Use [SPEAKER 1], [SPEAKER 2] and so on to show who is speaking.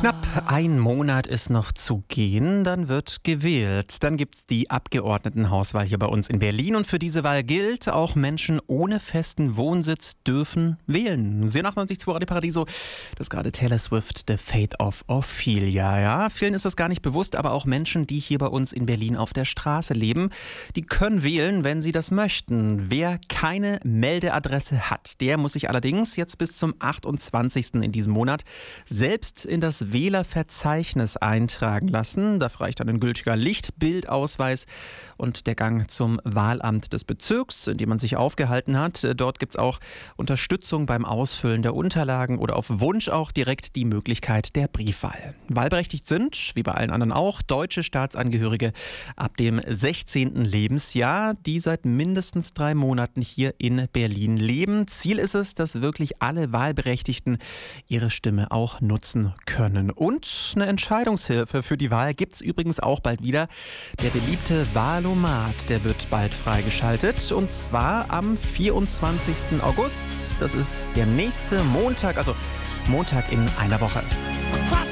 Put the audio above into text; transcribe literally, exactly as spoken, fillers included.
[SPEAKER 1] Knapp ein Monat ist noch zu gehen, dann wird gewählt. Dann gibt's die Abgeordnetenhauswahl hier bei uns in Berlin. Und für diese Wahl gilt, auch Menschen ohne festen Wohnsitz dürfen wählen. Sie achtundneunzig Komma zwei Radio Paradiso, das ist gerade Taylor Swift, The Fate of Ophelia. Ja, vielen ist das gar nicht bewusst, aber auch Menschen, die hier bei uns in Berlin auf der Straße leben, die können wählen, wenn sie das möchten. Wer keine Meldeadresse hat, der muss sich allerdings jetzt bis zum achtundzwanzigsten in diesem Monat selbst in das Wählerverzeichnis eintragen lassen. Da reicht dann ein gültiger Lichtbildausweis und der Gang zum Wahlamt des Bezirks, in dem man sich aufgehalten hat. Dort gibt es auch Unterstützung beim Ausfüllen der Unterlagen oder auf Wunsch auch direkt die Möglichkeit der Briefwahl. Wahlberechtigt sind, wie bei allen anderen auch, deutsche Staatsangehörige ab dem sechzehnten Lebensjahr, die seit mindestens drei Monaten hier in Berlin leben. Ziel ist es, dass wirklich alle Wahlberechtigten ihre Stimme auch nutzen können. Und eine Entscheidungshilfe für die Wahl gibt es übrigens auch bald wieder. Der beliebte Wahlomat, der wird bald freigeschaltet. Und zwar am vierundzwanzigsten August. Das ist der nächste Montag, also Montag in einer Woche.